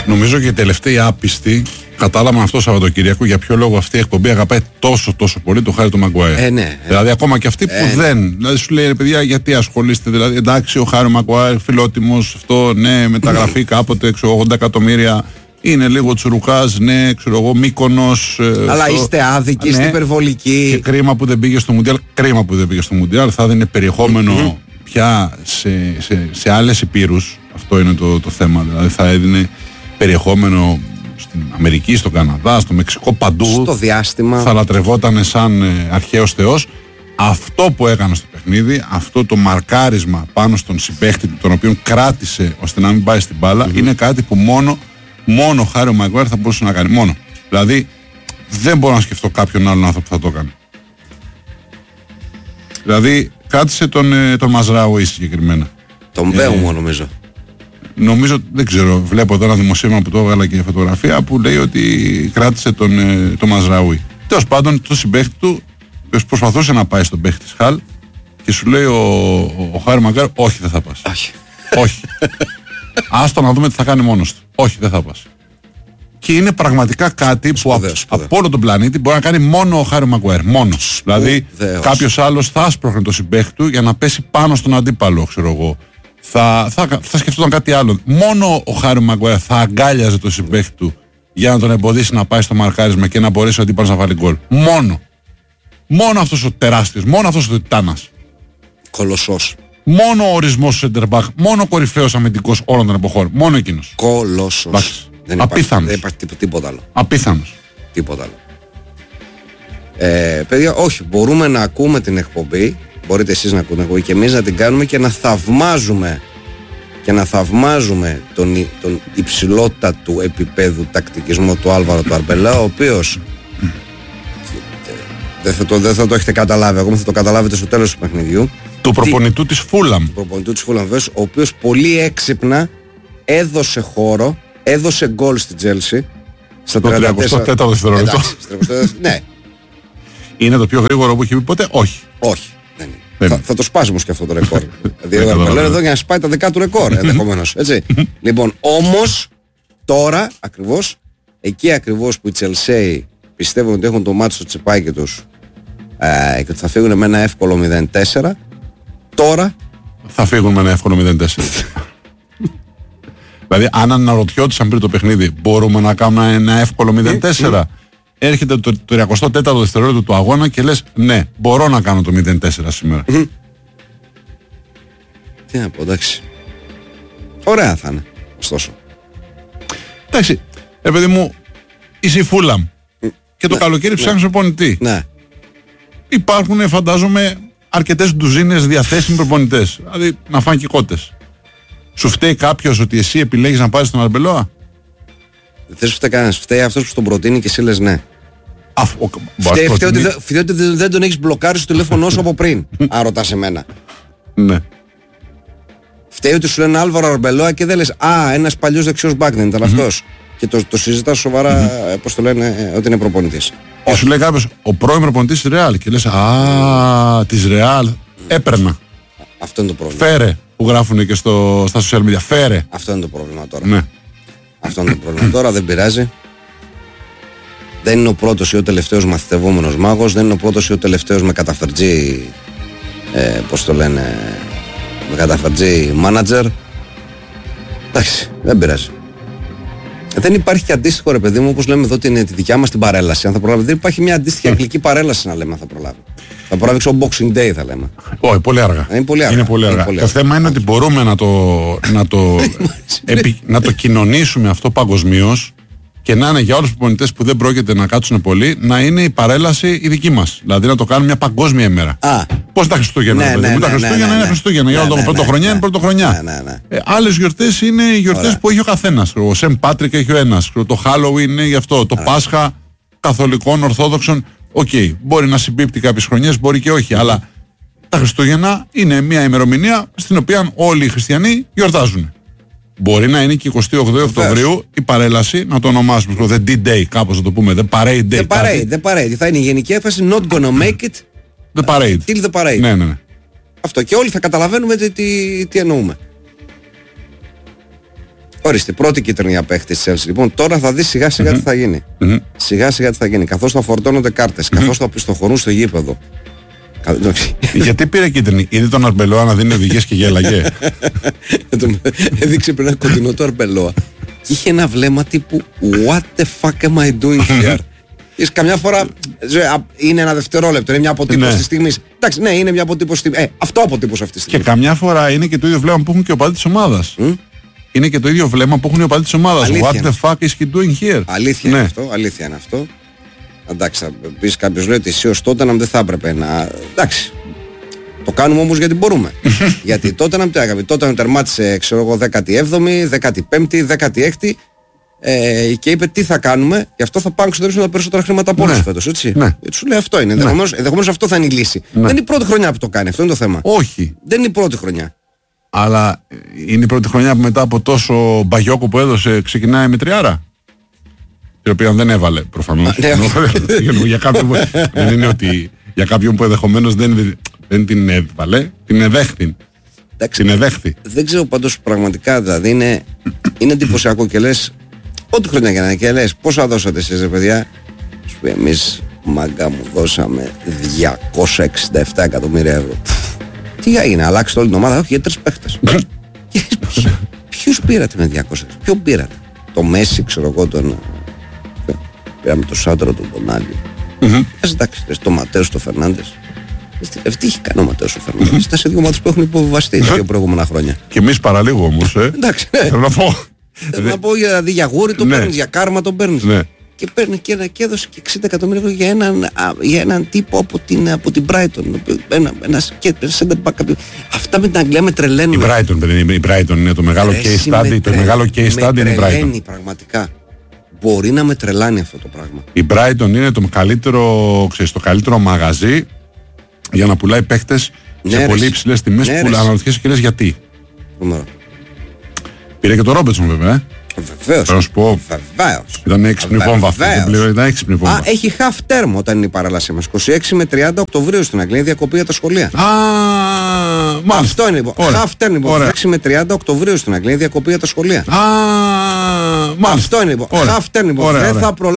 Νομίζω και οι τελευταίοι άπιστοι κατάλαβαν αυτό το Σαββατοκύριακο για ποιο λόγο αυτή η εκπομπή αγαπάει τόσο πολύ το Χάρη του Μαγκουάιρ. Ναι. Δηλαδή, ακόμα και αυτοί που δεν. Δηλαδή, σου λέει ρε παιδιά, γιατί ασχολείστε. Δηλαδή, εντάξει, ο Χάρη Μαγκουάιρ, φιλότιμος, αυτό, ναι, μεταγραφή κάποτε, ξέρω, 80 εκατομμύρια. Είναι λίγο τσουρουκάς, ναι, ξέρω εγώ, Μύκονος. Αλλά είστε άδικοι, είστε υπερβολικοί. Και κρίμα που δεν πήγε στο Μουντιάλ. Κρίμα που δεν πήγε στο Μουντιάλ. Θα δίνει περιεχόμενο πια σε άλλες υπήρους. Αυτό είναι το θέμα. Δηλαδή, θα έδινε περιεχόμενο στην Αμερική, στον Καναδά, στο Μεξικό, παντού. Στο διάστημα. Θα λατρευόταν σαν αρχαίος θεός. Αυτό που έκανε στο παιχνίδι, αυτό το μαρκάρισμα πάνω στον συμπαίχτη του, τον οποίο κράτησε ώστε να μην πάει στην μπάλα, είναι κάτι που μόνο ο Χάρη Μαγκουάιρ θα μπορούσε να κάνει. Μόνο. Δηλαδή, δεν μπορώ να σκεφτώ κάποιον άλλον άνθρωπο που θα το έκανε. Δηλαδή, κράτησε τον Μαζράουι συγκεκριμένα. Τον Μπέουμο νομίζω. Νομίζω, δεν ξέρω, βλέπω εδώ ένα δημοσίευμα που το έβγαλα και φωτογραφία που λέει ότι κράτησε τον Μαζράουι. Τέλος πάντων, το συμπαίχτη του προσπαθούσε να πάει στον παίχτη της Χαλ και σου λέει ο Χάρη Μαγκουάιρ, όχι, δεν θα πας. Όχι. Άστο να δούμε τι θα κάνει μόνος του. Όχι, δεν θα πας. Και είναι πραγματικά κάτι που από όλο τον πλανήτη μπορεί να κάνει μόνο ο Χάρη Μαγκουάιρ. Μόνος. Δηλαδή, κάποιος άλλος θα άσπροχνε το συμπαίχτη του για να πέσει πάνω στον αντίπαλο, ξέρω εγώ. Θα σκεφτόταν κάτι άλλο. Μόνο ο Χάρη Μαγκουάιρ θα αγκάλιαζε το συμπαίχτη του για να τον εμποδίσει να πάει στο μαρκάρισμα και να μπορέσει ο αντίπαλος να βάλει γκολ. Μόνο αυτός ο τεράστιος, μόνο αυτός ο τιτάνας. Κολοσσός. Μόνο ο ορισμός του Σεντερμπαχ, μόνο ο κορυφαίος αμυντικός όλων των εποχών. Μόνο εκείνος. Κολοσσός. Δεν υπάρχει τίποτα άλλο. Απίθανος. Τίποτα άλλο. Παιδιά, όχι, μπορούμε να ακούμε την εκπομπή, μπορείτε εσείς να ακούτε εγώ και εμείς να την κάνουμε και να θαυμάζουμε τον υψηλότητα του επίπεδου τακτικισμό του Άλβαρο του Αρμπελά, ο οποίος δεν θα το έχετε καταλάβει ακόμα, θα το καταλάβετε στο τέλος του παιχνιδιού. Του προπονητού της Φούλαμ. Του προπονητού της Φούλαμ, ο οποίος πολύ έξυπνα έδωσε χώρο, έδωσε γκολ στην Chelsea στα 34ο δευτερόλεπτο. Ναι. Είναι το πιο γρήγορο που έχει πει ποτέ? Όχι. Δεν είναι. Θα το σπάσει όμως και αυτό το ρεκόρ. Δηλαδή λένε εδώ για να σπάει τα δικά του ρεκόρ ενδεχομένως. Λοιπόν, όμως τώρα ακριβώς, εκεί ακριβώς που οι Chelsea πιστεύουν ότι έχουν το μάτι στο τσεπάκι τους και ότι θα φύγουν με ένα εύκολο 0-4, τώρα θα φύγουν με ένα εύκολο 0-4. Δηλαδή, αν αναρωτιόντουσαν πριν το παιχνίδι, μπορούμε να κάνουμε ένα εύκολο 0-4. Έρχεται το 34ο δευτερόλεπτο του αγώνα και λες, ναι, μπορώ να κάνω το 0-4 σήμερα. Τι να πω, εντάξει. Ωραία θα είναι, ωστόσο. Εντάξει, παιδί μου, είσαι η Φούλαμ και το καλοκαίρι ψάχνεις προπονητή. Ναι. Υπάρχουν, φαντάζομαι, αρκετές ντουζίνες διαθέσιμοι προπονητές. Δηλαδή, να φάνε και κότες. Σου φταίει κάποιος ότι εσύ επιλέγεις να πάρεις τον Αρμπελόα? Δεν σου φταίει κανένας. Φταίει αυτός που τον προτείνει και εσύ λες ναι. Φταίει ότι δεν τον έχεις μπλοκάρει στο τηλέφωνο σου από πριν. Αν ρωτάς εμένα. Ναι. Φταίει ότι σου λένε Άλβαρο Αρμπελόα και δεν λες ένας παλιός δεξιός μπακ δεν ήταν αυτός. Και το συζητάς σοβαρά, πώς το λένε, ότι είναι προπονητής. Και σου λέει κάποιος, ο πρώην προπονητής της Ρεάλ. Και λες, της Ρεάλ έπαιρνα. Αυτό είναι το πρόβλημα. Φέρε, που γράφουν και στα social media. Φέρε. Αυτό είναι το πρόβλημα τώρα. Ναι. Αυτό είναι το πρόβλημα. Τώρα δεν πειράζει. Δεν είναι ο πρώτος ή ο τελευταίος μαθητευόμενος μάγος. Δεν είναι ο πρώτος ή ο τελευταίος με καταφερτζή, πώς το λένε, με καταφερτζή manager. Εντάξει, δεν πειράζει. Δεν υπάρχει και αντίστοιχο, ρε παιδί μου, όπως λέμε εδώ τη δικιά μας την παρέλαση. Αν θα προλάβει, δεν υπάρχει μια αντίστοιχη αγγλική παρέλαση να λέμε, αν θα προλάβει. Θα προλάβει ο Boxing Day, θα λέμε. Όχι, πολύ αργά. Είναι πολύ αργά. Το θέμα είναι ότι μπορούμε να το κοινωνήσουμε αυτό παγκοσμίως και να είναι για όλους τους προπονητές που δεν πρόκειται να κάτσουν πολύ, να είναι η παρέλαση η δική μας. Δηλαδή να το κάνουμε μια παγκόσμια ημέρα. Πώς τα Χριστούγεννα. Τα Χριστούγεννα είναι Χριστούγεννα. Για όλο το πρωτοχρονιά είναι πρωτοχρονιά. Άλλες γιορτές είναι οι γιορτές που έχει ο καθένας. Ο Σεν Πάτρικ έχει ο ένας. Το Halloween είναι γι' αυτό. Το Πάσχα καθολικών, ορθόδοξων. Οκ, μπορεί να συμπίπτει κάποιες χρονιές, μπορεί και όχι. Αλλά τα Χριστούγεννα είναι μια ημερομηνία στην οποία όλοι οι χριστιανοί γιορτάζουν. Μπορεί να είναι και 28 Οκτωβρίου η παρέλαση, να το ονομάσουμε the D-Day, κάπως να το πούμε, the Parade Day. The Parade, θα είναι η γενική έφαση, not gonna make it the parade. Till the Parade. Ναι. Αυτό. Και όλοι θα καταλαβαίνουμε τι εννοούμε. Ορίστε, πρώτη κίτρινη για παίχτη της Chelsea. Λοιπόν, τώρα θα δει σιγά σιγά τι θα γίνει. Σιγά σιγά τι θα γίνει. Καθώς θα φορτώνονται κάρτες, καθώς θα πιστοχωρούν στο γήπεδο. Γιατί πήρε κίτρινη, είδε τον Αρμπελόα να δίνει οδηγίες και γέλαγε. Έδειξε πριν ένα κοντινό του Αρμπελόα και είχε ένα βλέμμα τύπου What the fuck am I doing here? Καμιά φορά είναι ένα δευτερόλεπτο, είναι μια αποτύπωση τη στιγμή. Εντάξει, ναι, είναι μια αποτύπωση. Αυτό αποτύπωσε αυτή τη στιγμή. Και καμιά φορά είναι και το ίδιο βλέμμα που έχουν και ο οπαδοί της ομάδας. Είναι και το ίδιο βλέμμα που έχουν οι οπαδοί της ομάδας. What the fuck is he doing here? Αλήθεια είναι αυτό, αλήθεια είναι αυτό. Εντάξει, θα πεις κάποιος λέει ότι εσύ ως Τότεναμ δεν θα έπρεπε να. Εντάξει. Το κάνουμε όμως γιατί μπορούμε. Γιατί Τότεναμ τι έκανε? Τότεναμ τερμάτισε, ξέρω εγώ, 17η, 15η, 16η. Και είπε τι θα κάνουμε, γι' αυτό θα πάμε ξεδρέψουμε τα περισσότερα χρήματα από όλους φέτος, έτσι. Γιατί σου λέει αυτό είναι. Ενδεχομένως αυτό θα είναι η λύση. Δεν είναι η πρώτη χρονιά που το κάνει, αυτό είναι το θέμα. Όχι. Δεν είναι η πρώτη χρονιά. Αλλά είναι η πρώτη χρονιά που μετά από τόσο μπαγιόκο που έδωσε ξεκινάει με τριάρα. Την οποία δεν έβαλε προφανώς. Για κάποιον δεν είναι ότι για κάποιον που ενδεχομένως δεν την έβαλε, την εδέχθη. Την εδέχθη. Δεν ξέρω πάντως πραγματικά, δηλαδή είναι εντυπωσιακό και λες. Ό,τι χρονιά για να είναι και λες πόσα δώσατε εσείς ρε παιδιά? Σου πει εμείς μάγκα μου δώσαμε 267 εκατομμύρια ευρώ. Τι έγινε, αλλάξτε όλη την ομάδα? Όχι, για 3 παίχτες. Ποιους πήρατε με 200? Ποιον πήρατε? Το Μέση, ξέρω εγώ, πήραμε το Σάντρο, τον Τονάλι. Εντάξει, το Ματέος, το Φερνάντες. Τι έχει κάνει ο Ματέος ο Φερνάντες? Ήταν σε 2 ομάδες που έχουν υποβιβαστεί τα 2 προηγούμενα χρόνια. Και εμείς παραλίγο όμως, εντάξει, ναι. Θέλω να πω. Θέλω να πω, δηλαδή για γούρι τον παίρνεις, για κάρμα τον παίρνεις. Και παίρνει και έδωσε και 60 εκατομμύρια ευρώ για έναν τύπο από την Brighton. Ένας center back. Αυτά με την Αγγλία με τρελαίνουν. Η Brighton είναι το μεγάλο case study. Το μεγάλο case study είναι η Brighton. Τρελαίνει πραγματικά. Μπορεί να με τρελάνει αυτό το πράγμα. Η Brighton είναι το καλύτερο μαγαζί για να πουλάει παίχτες σε πολύ υψηλές τιμές που αναρωτιέσαι και λες γιατί. Πήρε και το Ρόμπερτσον βέβαια. Βεβαίως. Θα σου πω. Ήταν έξυπνη βόμβα αυτή. Ήταν έξυπνη βόμβα. Έχει half term όταν είναι η παραλασία μας. 26 με 30 Οκτωβρίου στην Αγγλία, διακοπή για τα σχολεία. Μάλιστα. Αυτό είναι λοιπόν. Half term λοιπόν. 26 με 30 Οκτωβρίου στην Αγγλία, διακοπή για τα σχολεία. Μάλιστα. Αυτό είναι λοιπόν. Half term λοιπόν.